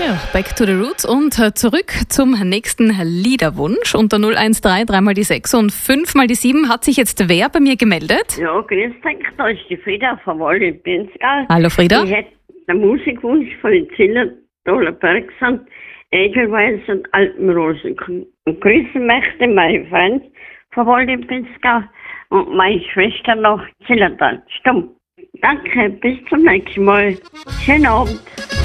Ja, back to the roots und zurück zum nächsten Liederwunsch. Unter 013 3 mal die 6 und 5 mal die 7 hat sich jetzt wer bei mir gemeldet? Ja, grüß dich, da ist die Frieda von Walde in Pinzgau. Hallo Frieda. Ich hätte den Musikwunsch von den Zillertaler Bergsand, Edelweiß und Alpenrosen. Und grüßen möchte meine Freund von Walde in Pinzgau und meine Schwester nach Zillertal. Stumm. Danke, bis zum nächsten Mal. Schönen Abend.